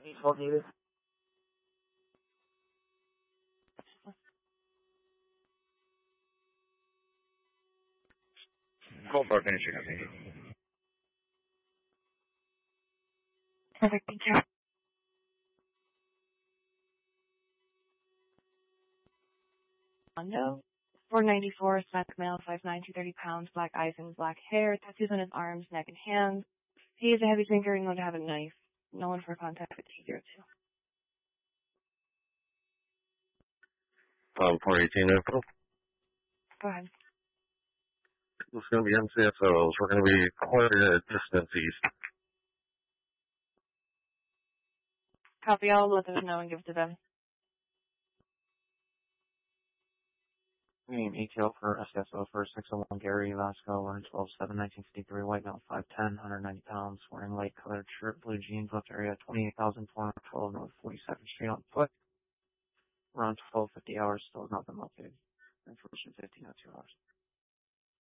812 needed. Cold Park finishing up here. Perfect, thank you. Mondo, 494, Hispanic male, 5'9", 230 pounds, black eyes and black hair, tattoos on his arms, neck, and hands. He is a heavy drinker and known to have a knife. No one for contact with T02. 418 April. Go ahead. It's going to be NCSOs. We're going to be quite a distance east. Copy, I'll let them know and give it to them. Name ATL for SSO for 601 Gary Vasco, wearing 12/7/1953, white male, 5'10", 190 pounds, wearing light colored shirt, blue jeans, left area 28,412 North 42nd Street on foot. Around 12:50 hours, still has not been located.